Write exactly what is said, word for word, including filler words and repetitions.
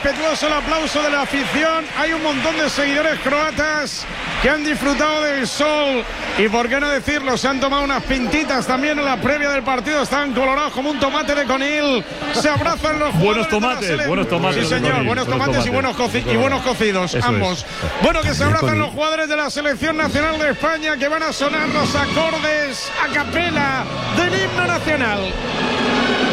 respetuoso el aplauso de la afición. Hay un montón de seguidores croatas que han disfrutado del sol y, por qué no decirlo, se han tomado unas pintitas también en la previa del partido. Están colorados como un tomate de conil. Se abrazan los buenos tomates, buenos tomates. Sí, señor, buenos, buenos tomates, tomates y, buenos coci y buenos cocidos, Eso ambos. Es. Bueno, que se abrazan los jugadores de la selección nacional de España, que van a sonar los acordes a capela del himno nacional.